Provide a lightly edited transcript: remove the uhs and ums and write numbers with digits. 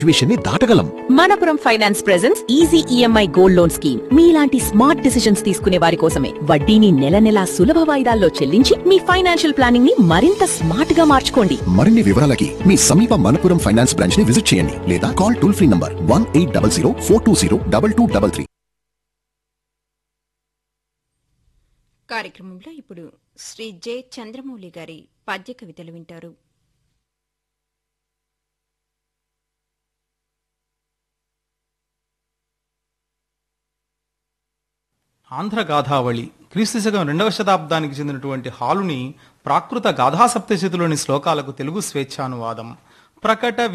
Tuition ని దాటగలం. Manappuram finance presence easy EMI gold loan scheme మీలాంటి smart decisions తీసుకునే వారి కోసమే. వడ్డీని నెల నెలా సులభ వాయిదాల్లో చెల్లించి మీ ఫైనాన్షియల్ ప్లానింగ్ ని మరింత స్మార్ట్ గా మార్చుకోండి. మరిన్ని వివరాలకి మీ సమీప మనపురం ఫైనాన్స్ బ్రాంచ్ ని విజిట్ చేయండి లేదా కాల్ టోల్ ఫ్రీ నంబర్ 1800 420 2233. కార్యక్రమంలో ఇప్పుడు శ్రీ జె చంద్రమౌళి గారి పద్య కవితలు వింటారు. ఆంధ్రగాథావళి క్రీస్తుశకం 2వ శతాబ్దానికి చెందినటువంటి హాలుని ప్రాకృత గాథాసప్తశతిలోని శ్లోకాలకు తెలుగు స్వేచ్ఛానువాదం. ప్రకట